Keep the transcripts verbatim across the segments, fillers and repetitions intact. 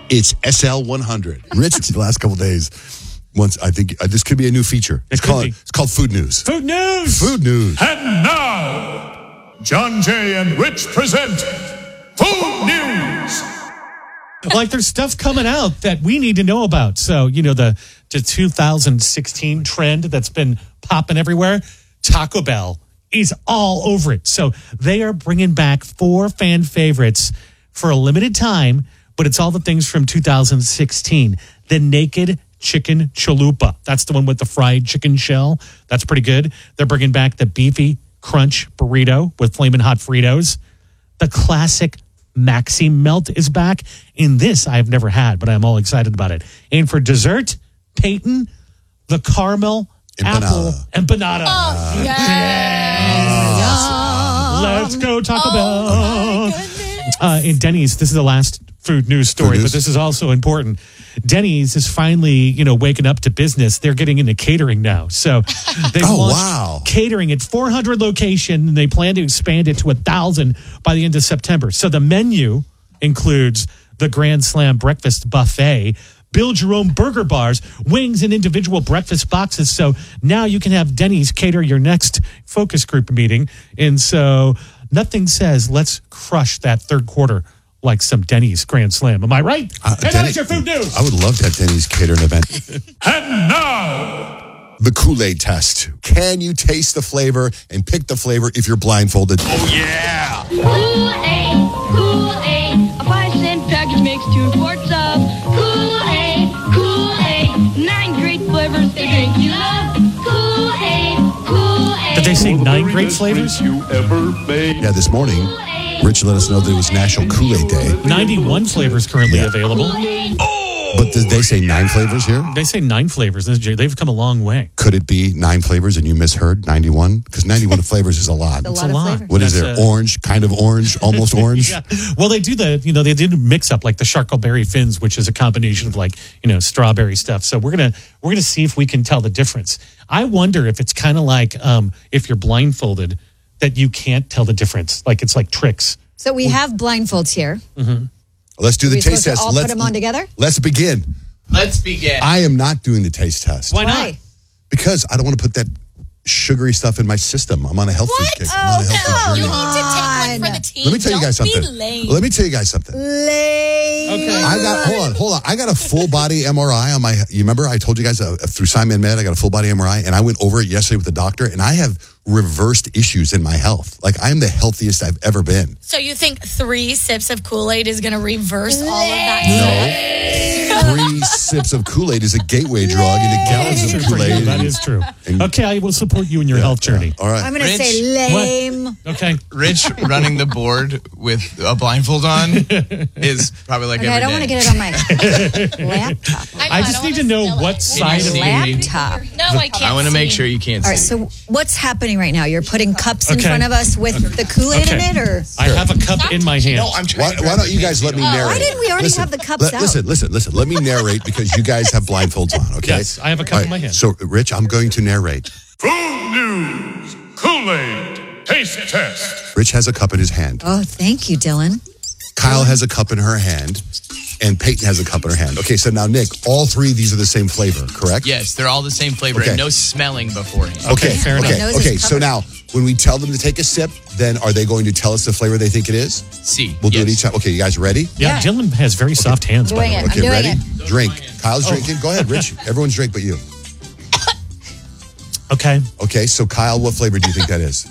It's S L one hundred. Rich, the last couple of days, once I think uh, this could be a new feature. It's It could called be. it's called Food News. Food news. Food News. And now, John Jay and Rich present Food News. Like there's stuff coming out that we need to know about. So, you know, the, the two thousand sixteen trend that's been popping everywhere, Taco Bell is all over it. So they are bringing back four fan favorites for a limited time, but it's all the things from two thousand sixteen. The Naked Chicken Chalupa. That's the one with the fried chicken shell. That's pretty good. They're bringing back the Beefy Crunch Burrito with Flamin' Hot Fritos. The classic Maxi Melt is back. In this, I've never had, but I'm all excited about it. And for dessert, Peyton, the caramel Empanada. apple empanada. Oh, yes. Let's go Taco Oh, Bell. my goodness. Uh, in Denny's, this is the last food news story, Food news. but this is also important. Denny's is finally, you know, waking up to business. They're getting into catering now. So they Oh, launched wow. catering at four hundred locations, and they plan to expand it to one thousand by the end of September. So the menu includes the Grand Slam Breakfast Buffet, build your own burger bars, wings, and individual breakfast boxes. So now you can have Denny's cater your next focus group meeting. And so nothing says let's crush that third quarter like some Denny's Grand Slam. Am I right? Uh, and Denny- that's your food news. I would love to have Denny's cater an event. And now, The Kool-Aid test. Can you taste the flavor and pick the flavor if you're blindfolded? oh yeah, Kool-Aid, Kool-Aid, a five cent package makes two quarts of Kool-Aid, Kool-Aid, nine great flavors, the drink you love. Kool-Aid, Kool-Aid. Did they say nine great flavors? you ever made. Yeah, this morning, Rich let us know that it was National Kool-Aid Day. ninety-one flavors currently Yeah. available. But did they say nine flavors here? They say nine flavors. They've come a long way. Could it be nine flavors and you misheard ninety-one? Because ninety-one flavors is a lot. A It's lot a of lot. flavors. What is That's there? a- Orange, kind of orange, almost orange? Yeah. Well, they do the, you know, they did mix up like the Charcoberry Fins, which is a combination of like, you know, strawberry stuff. So we're going to, we're going to see if we can tell the difference. I wonder if it's kind of like um, if you're blindfolded that you can't tell the difference. Like it's like tricks. So we have blindfolds here. Let's do Are the we taste supposed to test. all let's, put them on together? Let's begin. Let's begin. I am not doing the taste test. Why not? Why? Because I don't want to put that sugary stuff in my system. I'm on a health food What? kick. I'm on a Oh, health no. food You journey. need to take one for the team. Let me tell you guys Don't be something. lame. Let me tell you guys something. Lame. Okay. I got hold on, hold on. I got a full body M R I on my. You remember I told you guys uh, through Simon Med I got a full body M R I, and I went over it yesterday with the doctor, and I have reversed issues in my health. Like I am the healthiest I've ever been. So you think three sips of Kool-Aid is going to reverse all of that? Three sips of Kool-Aid is a gateway drug into gallons True of for you. Kool-Aid. That is true. And- Okay, I will support you in your Yeah, health journey. yeah. All right. I'm going to Rich, say lame. Okay. Rich running the board with a blindfold on is probably like Okay, every I don't day. want to get it on my laptop. I just need to know what side of the Laptop. No, I can't I want to make see. sure you can't All right, see. so what's happening right now? You're putting cups in Okay. front of us with the Kool-Aid Okay. in it, or I have a cup in my hand. No, I'm trying Why, to why don't you guys let me narrate? why didn't we already Listen, have the cups let- out? Listen, listen, listen. Let me narrate because you guys have blindfolds on, okay? Yes, I have a cup All in my hand. So, Rich, I'm going to narrate. Food News, Kool-Aid, taste test. Rich has a cup in his hand. Oh, thank you, Dylan. Kyle has a cup in her hand. And Peyton has a cup in her hand. Okay, so now, Nick, all three of these are the same flavor, correct? Yes, they're all the same flavor Okay. and no smelling beforehand. Okay, fair okay, enough. Nose is okay. So covered. now, when we tell them to take a sip, then are they going to tell us the flavor they think it is? See. We'll do it yes. each time. Okay, you guys ready? Yeah, Yeah. Dylan has very soft hands, by Doing the way. it. I'm Okay, doing ready? it. Drink. Kyle's Oh. drinking. Go ahead, Rich. Everyone's drink but you. Okay. Okay, so Kyle, what flavor do you think that is?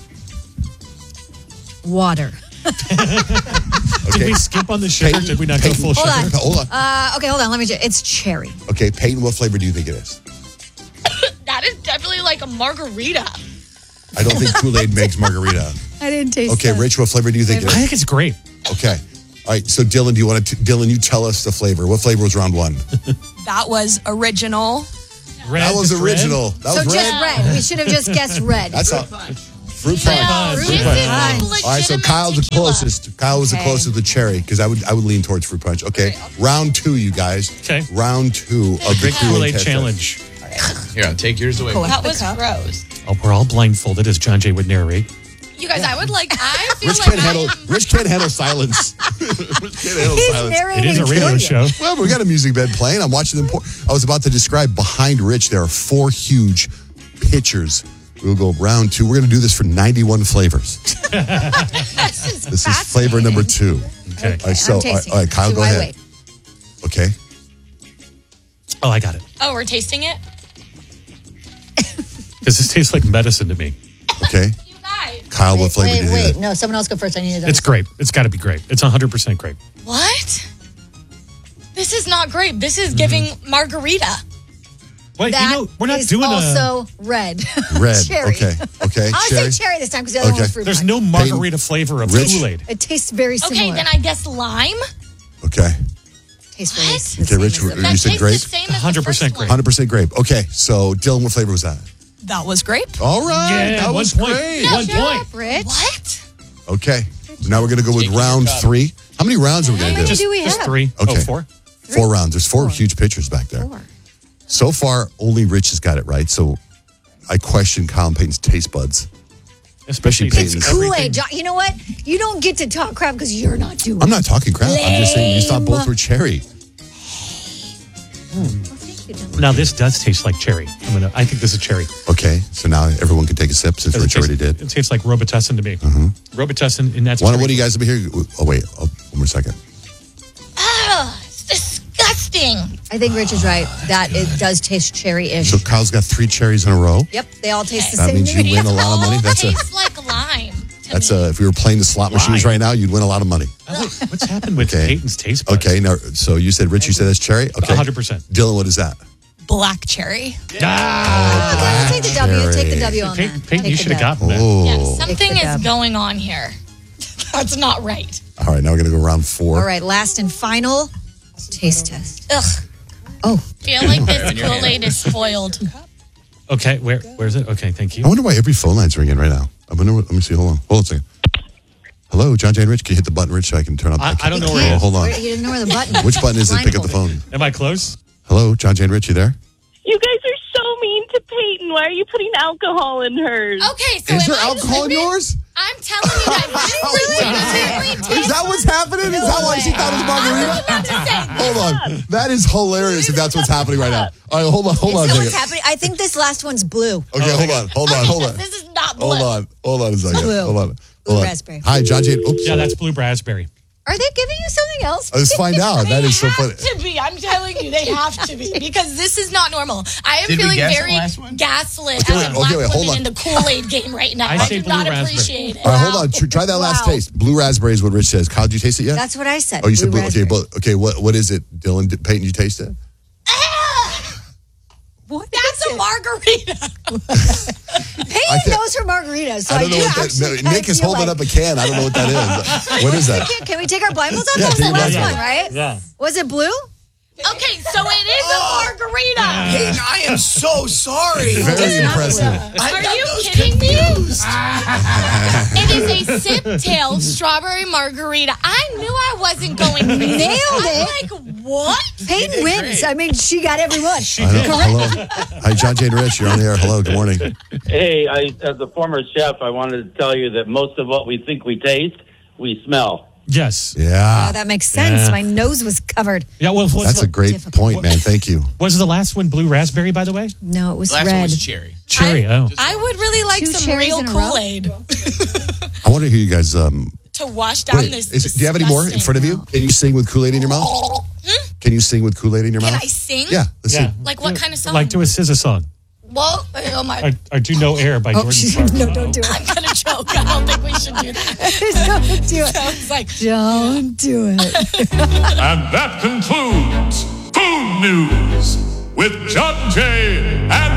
Water. Did Okay. we skip on the sugar? Peyton- Did we not go Peyton- full Hold sugar? on. Hold on. Uh, okay, hold on. Let me just. It's cherry. Okay, Peyton, what flavor do you think it is? That is definitely like a margarita. I don't think Kool-Aid makes margarita. I didn't taste Okay, that. Rich, what flavor do you think it I is? think it's great. Okay. All right, so Dylan, do you want to, Dylan, you tell us the flavor. What flavor was round one? That was original. Red, That was just red? original. That So was just red. red. We should have just guessed red. That's a fruit punch. No, Fruit this punch. is like All All right, so legitimate Kyle's the tequila. closest. Kyle was the Okay. closest with cherry because I would I would lean towards fruit punch. Okay, round two, you guys. Okay. Round two of the Drink Kool-Aid test. challenge. Here, I'll take yours away. Cool. That The was cup. gross. Oh, we're all blindfolded, as John Jay would narrate. You guys, I would like. I feel Rich like can't I handle. am. Rich can't handle silence. Rich can't handle He's silence. narrating It is a for radio you. show. Well, we got a music bed playing. I'm watching them pour. I was about to describe behind Rich, there are four huge pitchers. We'll go round two. We're going to do this for ninety-one flavors. This is, This is flavor number two. Okay. All right, so, I'm tasting. all right, Kyle, Do go I ahead. wait? Okay. Oh, I got it. Oh, we're tasting it. Because this tastes like medicine to me. Okay. You guys. Kyle, what Wait, flavor wait, do you wait. get? No, someone else go first. I need to. It's grape. It's got to be grape. It's one hundred percent grape. What? This is not grape. This is giving margarita. Wait, That you know, we're not is doing a. also red. Red. Cherry. Okay. Okay. I'll Cherry. say cherry this time because the other Okay. one was fruit There's punch. no margarita flavor of Rich? Kool-Aid. It tastes very similar. Okay, then I guess lime. Okay. Tastes very What? the Okay, same Rich, as the- You That said tastes grape? the same as one hundred the percent first grape. one hundred percent grape. Okay. So, Dylan, what flavor was that? That was grape. All right. Yeah, that one was point. great. One Shut point. up, Rich. What? Okay. Now we're going to go with round three. How many rounds are we going How to many do? do we Just have? three. Okay. Oh, four? Four rounds. There's four, huge pitchers back there. Four. So far, only Rich has got it right. So I question Kyle and Peyton's taste buds. Especially Especially Peyton's. since Kool-Aid. everything- Jo- You know what? You don't get to talk crap because you're not doing I'm not talking crap. I'm just saying you thought both Lame. were cherry. Now, this does taste like cherry. I'm gonna. I think this is cherry. Okay. So now everyone can take a sip since It Rich tastes- already did. It tastes like Robitussin to me. Robitussin, and that's What, cherry. what do you guys over here? Oh, wait. Oh, one more second. Ugh, it's disgusting. I think Rich is right. That it does taste cherry-ish. So Kyle's got three cherries in a row. Yep, they all taste the That same. means to you me. win a lot of money. All That's a tastes like lime. To that's me. a if we were playing the slot machines right now, you'd win a lot of money. What's happened with Okay. Peyton's taste buds? Okay. Now, so you said Rich, you said that's cherry. Okay. one hundred percent. Dylan, what is that? Black cherry. Ah, Okay, we'll take the W. Cherry. Take the W on Peyton, that. Peyton Take you the should have W. gotten that. Oh. Yeah, something Take the is dub. going on here. That's not right. All right. Now we're gonna go round four. All right, last and final taste test. Ugh. Oh, Feel like this Kool-Aid is spoiled. Okay, where where is it? Okay, thank you. I wonder why every phone line's ringing right now. I wonder. What, let me see. Hold on. Hold on a second. Hello, John Jane Rich. Can you hit the button, Rich, so I can turn on? I- I don't know Oh, where it is. hold on. Where- you didn't know where the button is. Which button is it? Pick up the Blindfolded. phone. Am I close? Hello, John Jane Rich. You there? You guys are so mean to Peyton. Why are you putting alcohol in hers? Okay, so Is am there I alcohol in tripping? yours? I'm telling you that this legitimately Is that what's happening? Is that why she thought it was margarita? about to say. Hold on. That is hilarious if that's what's happening right now. All right, hold on, hold on a Is that second. what's happening? I think this last one's blue. Okay, hold on, hold on, hold on. This is not blue. Hold on, hold on a second. Blue. Hold on. Blue Hold on. raspberry. Hi, John Jane. Oops. Yeah, that's blue raspberry. Are they giving you something else? Let's find out. That is so funny. To be, I'm telling you, they have to be because this is not normal. I am Did we feeling guess the very last one? gaslit Okay, as wait, a okay, black wait, hold woman on. in the Kool-Aid game right now. I I, say do blue not raspberry. appreciate it. All right, hold on. Tr- Try that last Wow. taste. Blue raspberry is what Rich says. Kyle, did you taste it yet? That's what I said. oh, you said blue. Okay, raspberry. but okay, what what is it, Dylan? Did, Peyton, you taste it? What That's is a it? margarita. Peyton thi- knows her margaritas, so I I, don't know do what that. actually No, Nick kinda is feel holding like, up a can. I don't know what that is. What is that? Can, can we take our blindfolds off? Yeah, That was take the your last blindfolds one, right? Yeah. Was it blue? Okay, so it is a margarita. Peyton, I am so sorry. Very impressive. Are you kidding me? It is a sip tail strawberry margarita. I knew I wasn't going to Nailed I'm it. like, what? Peyton wins. I mean, she got every one. I know. Hello. Hi, John Jane Rich. You're on the air. Hello. Good morning. Hey, I, as a former chef, I wanted to tell you that most of what we think we taste, we smell. Yes. Yeah. Oh, that makes sense. Yeah. My nose was covered. Yeah. Well, what's That's the, a great difficult. point, man. Thank you. was the last one blue raspberry? By the way, No, it was Last red. one was cherry. cherry. I, oh, I would really like Two some cherries real in a row? Kool-Aid I want to hear you guys. Um, to wash down wait, this. is, do you have any more in front of you? Can you sing with Kool-Aid in your mouth? Can you sing with Kool-Aid in your Can mouth? I sing? Yeah. Let's yeah. see. Like what kind of song? Like to a S Z A song. Well, oh my. Or, or do No Air by Oh, Jordan she, Clark. no, don't do it. I'm gonna choke. I don't think we should do that. Don't do it. Sounds like Don't do it. And that concludes Food News with John Jay and